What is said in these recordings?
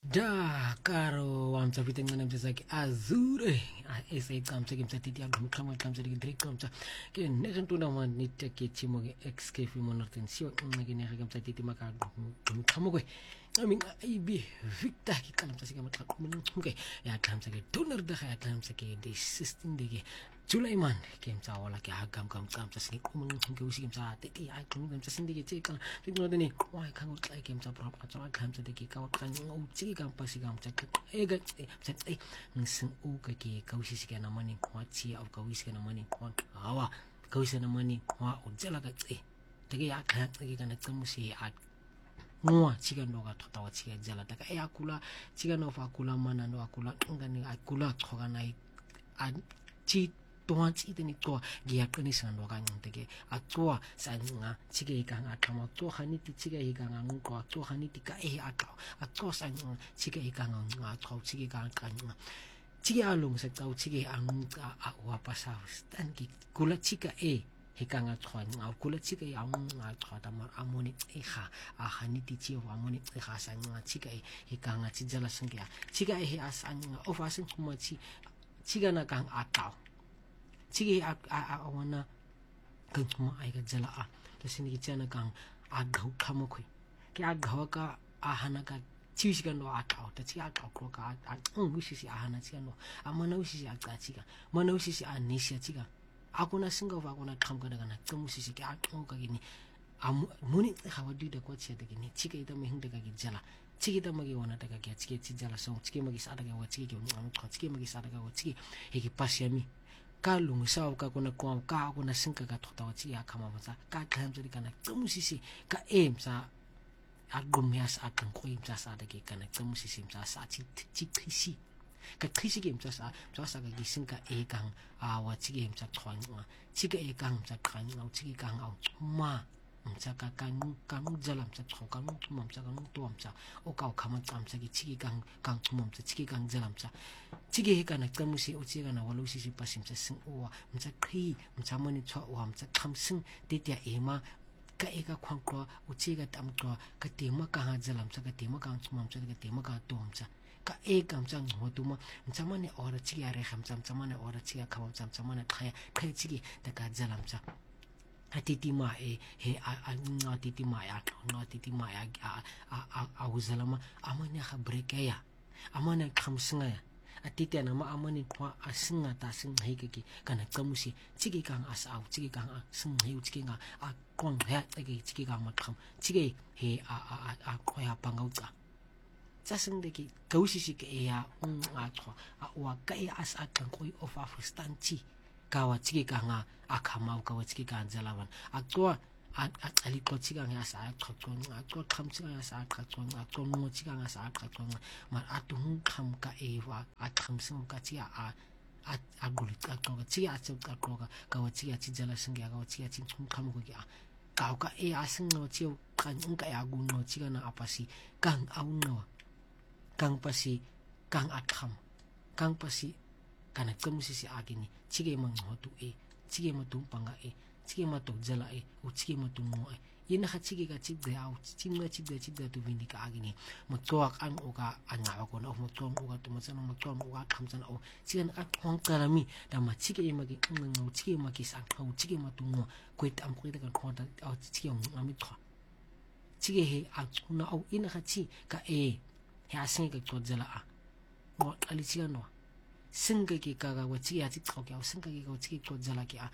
Da caro wamtsa vitengana mtsaki azure esa ikamtsa ke mtsati ya gumkhama kamtsa ke direct kamtsa ke ne ntunda man nitya ke chimo ke XK monorten sio ke ne ke mtsati ti maka gumkhama kwe ami ibi victor ke kamtsa ke matla ke ya kamtsa ke donor da ya kamtsa ke the system de ke Sulaiman ke mtsa wala ke agam kamtsa ke ke usi mtsa te ai kamtsa sindi ke tsika tingno de ni wai kang utlai ke mtsa prop atsa kamtsa de ke ka kan uti ka pasi kamtsa ke ega mtsa ngsing u ka ke kausi ke na mani kwatsi au kausi ke na mani kwat hawa kausi na mani wa udzela ka tse de ke ya ka ke kana tsamusi a ngwa chika ndo ka thota wa chika jela ta ka e akula chika no fa kula mana no akula ngani akula choga nai a chi tuan chi teni to gia kani san ndo ka ngte ke a to sa nga chike ka nga kama to hani ti chike ka nga ngo to hani ti ka e a ka a to sa nga chike ka nga nga to chike ka ka nga chike a long sa tau chike a nga a wa pasa stan ki kula chika e he ka nga tshwa nga kula chike a nga tshwa ta mar amoni e kha a hani ti chi wa amoni e kha sa nga chike he ka nga chi jala sangya chike he a sa nga of asin kuma chi chika na kang a tao chike a wana kan kuma ai ga jala a to sin ki chana kang a gau khamo khoi ke a gau ka a hana ka chi shi kan no a tao ta chi a tao ko ka a ushi si a hana chi no a mana ushi si a ka chi ka mana ushi si a ni si chi ka akuna singa va kuna kham ka daga na tsamu si ke a tao ka gini a muni ha wadi da ko chi da gini chike ita mi hinda ka gi jala chike ta magi wana ta ka ke chike chi jala so chike magi sa daga wa chike ke mo ko chike magi sa daga wa chike he ki pasiami ka lungu sa ka kuna kwa ka kuna sinka ka thota wa chi ya khama ba ka kham jari kana tsamu si ka em sa agumyas akan ko im sa da ke kana tsamu si sa sa chi chi ka khisi ke mtsa sa ka gisinka e kang a wa chi ke mtsa thwan chi ke e kang mtsa khan au chi ke kang au ma mtsa ka kang jala mtsa thwa kang thuma mtsa kang to mtsa o ka khama tsam mtsa ki chi ke kang thuma mtsa chi ke kang jala mtsa chi ke he kana tsamu si o chi kana walu si pasim mtsa sing o mtsa khi mtsa mani thwa o mtsa kham sing te tia e ma ka e ka khwang ko o chi ka tam to ka te ma ka ha jala mtsa ka te ma kang thuma mtsa ka te ma ka to mtsa ka e kam chang ho tu ma chamane ora chi ya re kham chamane ora chi ya kham chamane khaya chi ta ka jalam cha atiti ma e he a nga titi ma ya nga titi ma ya a uzalama amane kha break ya amane kham singa ya atiti na ma amane kwa asinga ta sing he ke kana kamusi chi ke kang as au chi ke kang sing he chi ke nga a kong ha ke chi ke kang ma kham chi ke he a kwa ya pangau cha tsaseng de ki kausi ke ya a twa a wa ka e as a kan koi of afustanchi ka wa tsiki ka nga a khama ka wa tsiki ka jalawan a twa a ali ko tsika nga sa a twa a twa kham tsika nga sa a twa a twa ngo tsika nga sa a twa ma a tu kham ka e wa a kham sing ka tsi a gulit ka twa tsi a tsi ka twa ka wa tsi a tsi jala sing ya ka wa tsi a tsi chum kham ko ya ka e a sing no tsi kan ka ya gu no tsika na apasi kang au no kang pasi kang akham kang pasi kana kamusi si agini chige mang hotu e chige ma tum panga e chige ma to jala e o chige ma tum mo e ina kha chige ka chige au chimga tu vindi ka agini mo toak an o ka anga ko na mo tom o ka to mo sana mo tom o ka kham sana o chigen a khong karami da ma chige ma ki ngo chige ma ki sang au chige ma tum mo ko tam ko da ka khota au chige mo ami thwa chige he a na au ina kha chi ka e ya singa ko jala a mo ali chiga no singa ki ka ga wachi ya chi ko ka singa ki ko chi ko jala ki a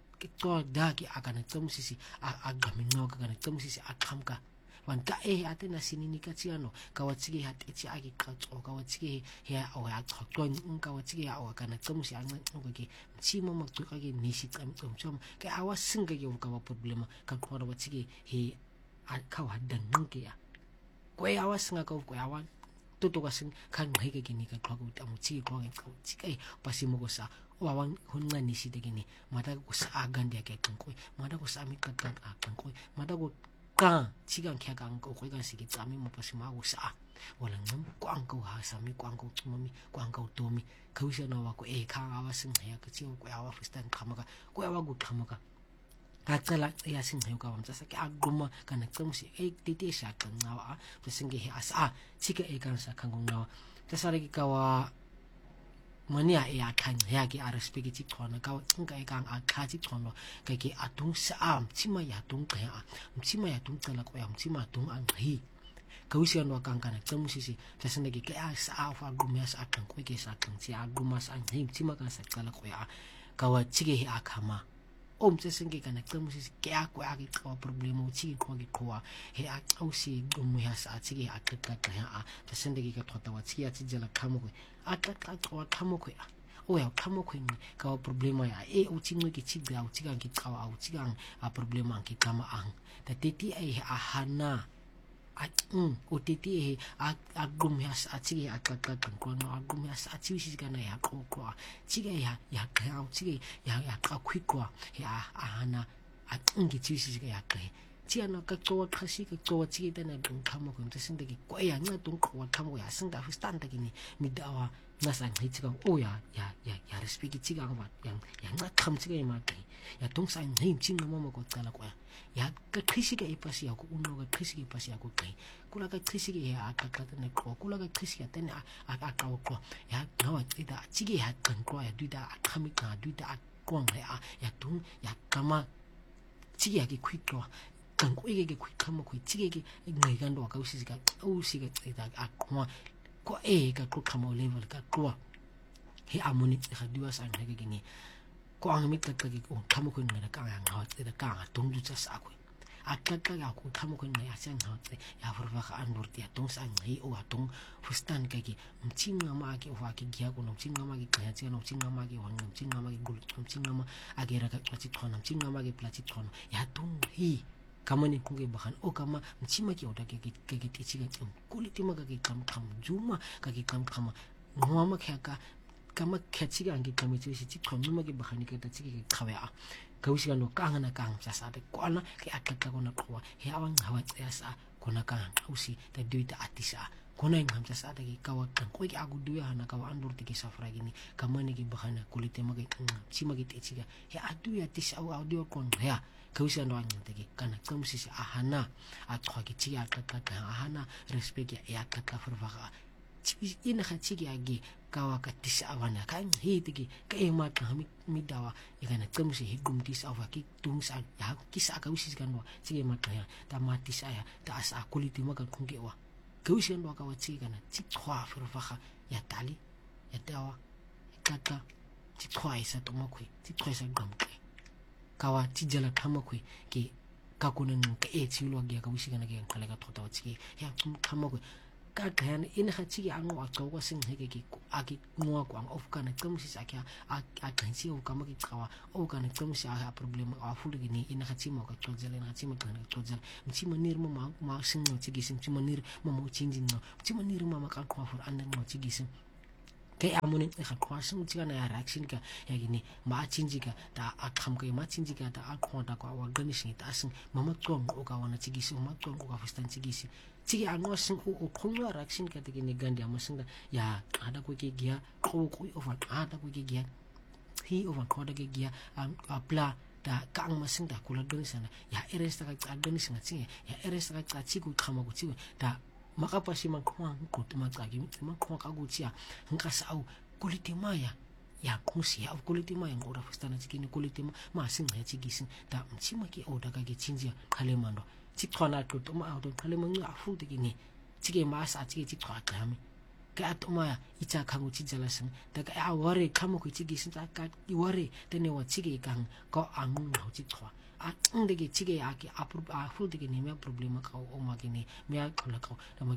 to da ki a kana tom sisi a gamin no ka kana tom sisi a kham ka wan ka e ate na sinini ka chi ano ka wachi ki hat chi a ki ka to ka wachi ki ya o ya to to ka wachi ki ya o kana tom si an no ka ki chi mo mak to ka ki ni si kam chom ka awa singa ki ka wa problema ka ko wachi ki he a ka wa dan no ki ya ko awa singa ko awa toto ka sing kan ngai ke gini ka tlago ta mo chi ko ngai ko chi kai pasimo ko sa wawan hunna ni si de gini mata ko sa agan dia ke kan ko mata ko sa mi ka kan kan ko mata ko ka chi kan kya kan ko kan si ki tsami mo pasimo ko sa wala ngam kwang ko ha sa mi kwang ko mami kwang ko to mi ka usa na wa ko e ka awa sing ya ka chi ko awa fustan khamaka ko awa gu khamaka acela yasingxe ka wamtsasa ke aquma kana qemsi titi sha qancawa besinge he asa chike ekansa khangungawa tasare ke kawa mania akhange yake respect tsona ka tsinka ekang akhathi tsona ka ke atung sa mtsima ya tung qya mtsima ya tung cela ko ya mtsima tung anghi ka usiano akangana tsemusisi tasende ke asa afa gumya sa akhanko ke sa akhansi aguma sa anghi mtsima ka sa cela ko ya ka wa chike he akhama mtsesenge kana tsemusisi ke akwa akho problema utsi ko ke khoa he aqausi gumu ya sa tsike akaka ya tasende ke ka thota wa tsia tsijela khamo akaka wa khamo ko ya khamo ko ni ka problema ya utsinwe ke tsigwa utsika ke qawa utsika a problema ke kama ang ta teti ahana utiti agum ya sa tsike akaka ko no agum ya sa tsisi kana ya ko tsike ya ka tsike ya ka kwikwa ya ahana ngi tsisi ya ka tiana ka tsowa khasi ka tsowa tsike tana dong khamo ko tsinde ke kwa ya nga dong kwa khamo ya sinda fu stand ke ni midawa nasa ngitsika ya respect tsika ngwa ya nga kham tsike ma ke ya dong sa ngi tsinga mama ko tsala kwa ya ka khisi ka ipasi ya ko uno ka khisi ka ipasi ya ko ke kula ka khisi ke ya akaka tana ko kula ka khisi ya tana aka ko ya ngawa tsida tsike ya kan kwa ya duida akhami ka duida akwang ya dong ya kama tsike ya ke kwitwa kanko ke kwikama ko tsigeke ngqikando ka usisika tsida akwa ko ka qoqama level ka qwa he amoni tsadiwa sa ngeke ke ni ko ang mitaka ke ko khamo ko ngela ka nga tsida ka nga tongdutsa sa ko akaka ya ko khamo ko ngela sa nga tse ya forfa ka andorti ya tong sa ngi o atong fustan ka ke mtsinga ma ke wa ke gya ko no mtsinga ma ke kaya tsena mtsinga ma ke wa mtsinga ma ke gulu mtsinga ma agera ka tsi thona mtsinga ma ke plati thona ya tong hi kamane kunge bahan kama mtsima ki oda ke tichiga kulitima ka ke kam juma ka ke kam ngoma khaka kama khachiga angi kamitsi si thonuma ke bahani ke tatsi ke khawa ka usika no kangana kang sasa de kwana ke akaka kona qwa he awang hawa tsasa kona kang usi ta duita atisa kona ngamtsa sa ke kawa kan ko ke aguduya hana kawa andurti ke safra gini kamane ke bahana kulitima ke mtsima ke tichiga he aduya tisa au audio kon ya kausi ando anyanteke kana tsamusisi ahana atwa ke tsi akaka ahana respect ya akaka forvaga ina khatsi age kawa ka tisa awana kan hitiki ka ema ka midawa ikana tsamusi higumtis awa ki tungsa ya kisa kausi kanwa tsi ema ka ya tamati saya ta asa kuliti maka kungewa kausi ando ka watsi kana tsi khwa forvaga ya tali ya tawa kaka tsi khwa isa tomakwe tsi khwa isa gamke kawa tijala khama kwe ke ka kunen ka tshilo ga ka bushika na ke khala ka thota tsi ya khama kwe ka khana ina khatsi ya ngwa ka kwa sing heke ke aki ngwa kwa of kana tsamusi sa kya a khansi o kama ke tsawa o kana tsamusi a problem a fulu ni ina khatsi mo ka tsodzela na khatsi mo ka tsodzela mtsima nir mo ma sing no tsi gisim mtsima nir mo mo changing no mtsima nir mo ma ka kwa for anda no tsi gisim ke amone ga khwasing tsika na ya reaction ka ya gini ma chinjika ta akham ke ma chinjika ta akhonta kwa organizing ta sing mama tsong o ka wana tsigisi mama tsong o ka fustan tsigisi tsiki anwa sing o khonwa reaction ka te gini gandi amasinga ya ada ko ke gia ko over ada ko ke gia hi over ko da ke gia apla ta kang masing ta kulaganisana ya eresta kaganisana tsinga ya eresta ka tsiku khama ko tsiwe ta makapasi mangkhwang ko tumatsaki mangkhwang ka gutsia nka sao kulitima ya kungsi ya kulitima yang ora fustana tsikini kulitima ma singa ya tsigisin ta mtsima ki oda ka ke chinjia khalemando tsithwana to ma auto khalemang afu tikini tsike ma sa tsike tsithwa khami ka atoma itsa khangu tsijala sing ta ka aware khamo ko tsigisin ta ka iware tene wa tsike kang ko angung na tsithwa ndege tsike yake afu dege ni me problema ka o magini me akhola ka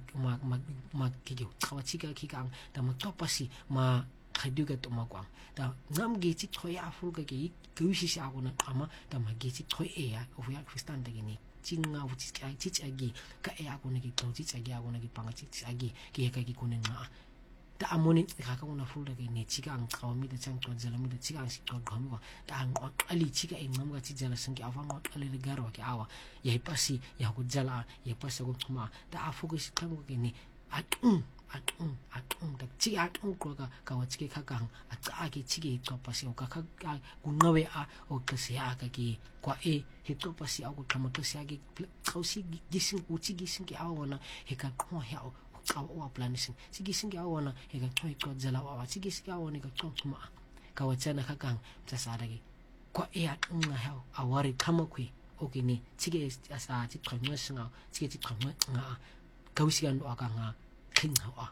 ma kige tsawa tsika kikang ta ma topasi ma khaduga to magwang ta ngam ge tsi thoya afu ka ke kushi sha gona ama ta ma ge tsi thoya ya o ya kristan dege ni tsinga u tsi agi ka ya gona ke to tsi agi gona ke panga tsi agi ke ka ke kunen nga ta amoni ka ka una full ke ni tsika ang khawmi de chang to zela mi de tsika ang si to khawmi wa ta ang ali tsika e ngam ga tsi zela sangi afang wa ali le garo ke awa ya pasi ya ko zela ya pasi ko tuma ta afu ko si kang ke ni dak chiki ko ka wa chiki kakang ke chiki to pasi o ka kungawe o kasi ka ki kwa hito pasi o ka makasi ki kausi gising uchi gising ki awana he ka ko he o ka o planising si gising ki awana he ka ko jala wa si gising ki awana ka ma ka wa tsana kakang tsasara ki kwa ha awari kama kwi okay ni chiki asa chi khangwa singa chiki khangwa nga kausi ando aka nga khinga wa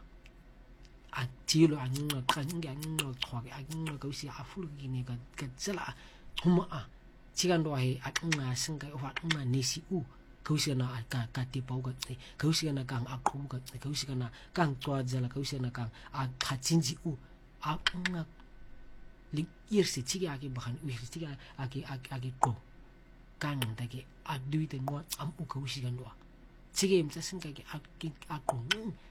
a tilo a nga kanga nga khwa nga kausi a fulu gine ka tsala huma chigando he a nga singa wa nga nesi kausi na ka te pau ka kausi na kang a khu ka kausi na kang twa jala kausi na kang a khatsinji a nga li irsi chigi ake bahan irsi chigi ake ko kang dake a duite ngo am kausi gando chigi mta singa ke a ko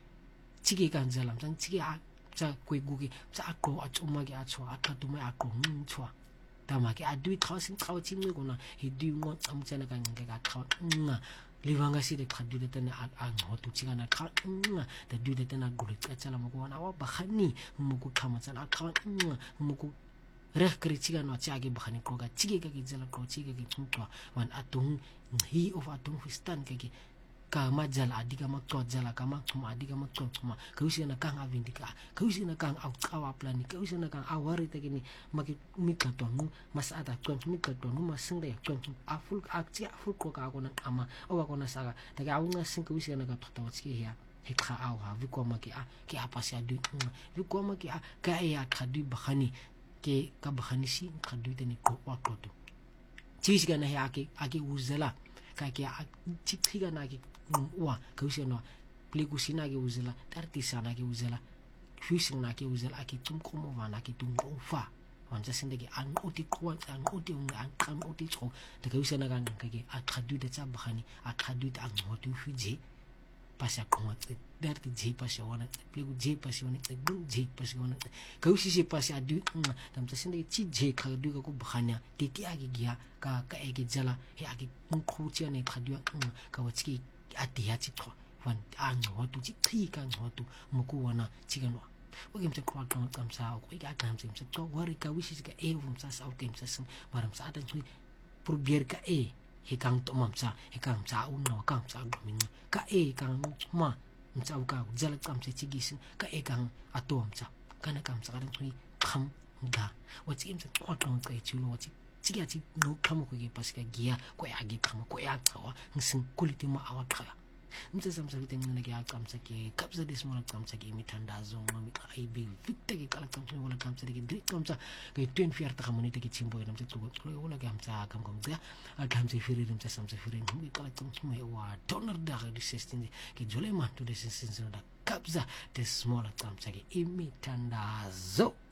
chigi kan jalam sang chigi cha kwe gugi cha ko a chuma ge a chwa a tu ma a ko chwa ta ma ke a dui thousing thaw chim ne gona hi du ngo am chana kan ge ga thaw nga liwanga si de khadu de tana a ngo tu chiga na kha nga de du de tana gulu cha chala mo gona wa ba khani mo ku khama chala kha nga mo ku reh kri chiga no cha ge ba khani ko ga chigi ga ge jala ko chigi ge chumtwa wan atung hi of atung fistan ke ka majala adika makto jala kama kuma adika makto kuma kausi na kang avindika kausi na kang awa plani kausi na kang awari tekini maki mika tonu mas ada kon mika tonu masing de kon aful akti aful ko ka kona ama owa kona saga daga awunga sing kausi na ka tota wachki ya hikha awa viko maki ki apa sia du viko maki ka ya khadu bakhani ke ka bakhani si khadu teni ko wa kloto chisi kana ya ake uzela ka ke chikhiga na ke wa kausi no plekusi na ke uzela tartisa na ke uzela fusing na ke uzela ake tumkomo va na ke tumkofa wanza sindege an oti kwa an oti an kan oti tso de kausi na kan ke a khadu de tsa bakhani a khadu de an hotu fiji pasha kwa darti je pasha wana pleku je pasha wana gun je pasha wana kausi se pasha du tam tsa sindege chi je khadu ka ko bakhania tiki age gia ka ege jala he age mukhuchi ne khadu ka wachki ati ya chitwa wan an hotu chi thi kan hotu muku wana chiganwa wagim te kwa kan kamsa ko ga kan sim se to wari ka wishi ka vum sa sa tem sa sim maram sa dan chui probier ka he kang to mamsa he kang sa unno kang sa gomin ka kang ma msa ka jala kam se chigisin ka kang atom sa kana kam sa dan chui kham ga wachi im se kwa kan ka chulo wachi chiga chi no kham ko ge pas ka gia ko ya gi kham ko ya tsawa ngsin kuliti ma awa khala mtse samsa viteng ne ge akam sa ke kapsa dis mo akam sa ke mitandazo ma mi ai bi fitta ke kala kam wala kam sa ke gri kam sa ke tuen fiar ta kamoni te ke chimbo nam se tu ko wala kam sa kam kom ga akam se firi rim sa samsa firi mi kala kam ma wa donor da di sestin ke jole ma to de sensin da kapsa des mo akam sa ke imitandazo